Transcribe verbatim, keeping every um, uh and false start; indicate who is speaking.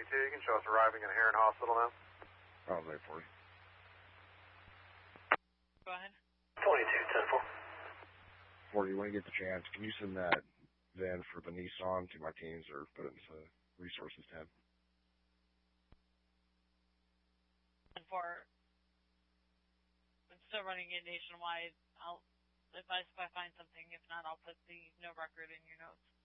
Speaker 1: twenty-two, you can show us arriving at Heron Hospital now.
Speaker 2: I'll wait for you.
Speaker 3: Go ahead.
Speaker 4: twenty-two, ten four.
Speaker 2: Forty, when you get the chance, can you send that van for the Nissan to my teams or put it into the resources tab?
Speaker 3: And for, I'm still running it nationwide. I'll advise if I find something. If not, I'll put the no record in your notes.